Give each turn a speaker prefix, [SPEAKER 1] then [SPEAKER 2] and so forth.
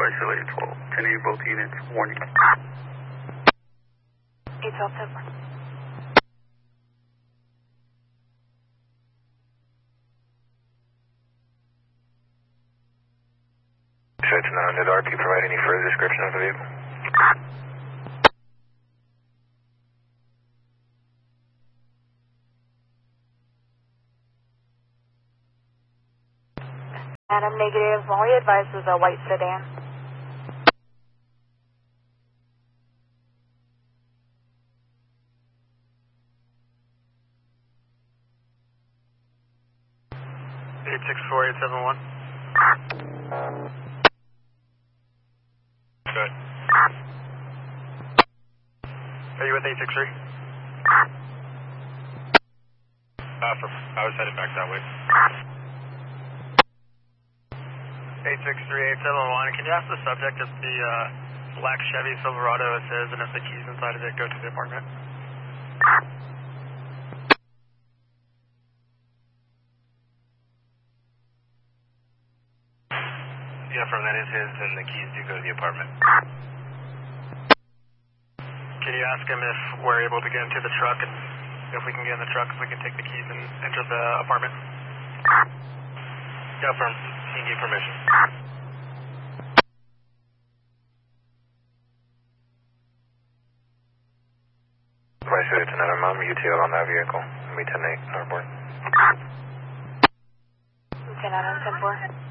[SPEAKER 1] isolated 12. 10 both units, warning.
[SPEAKER 2] 812 10.
[SPEAKER 3] It's not under the RP. Provide any further description of the vehicle.
[SPEAKER 2] Adam negative. All we advised was a white sedan.
[SPEAKER 1] Eight 871. Good. Are you with 863? I was headed back that way. 863-871, can you ask the subject if the black Chevy Silverado is his and if the keys inside of it go to the apartment?
[SPEAKER 3] Yeah, from that is his and the keys do go to the apartment.
[SPEAKER 1] Can you ask him if we're able to get into the truck and if we can get in the truck, if we can take the keys and enter the apartment?
[SPEAKER 3] Yeah, from he gave permission. Vice Lieutenant Armand, UTL on that vehicle. Me 10-8, Northboard.
[SPEAKER 2] Lieutenant 10-4.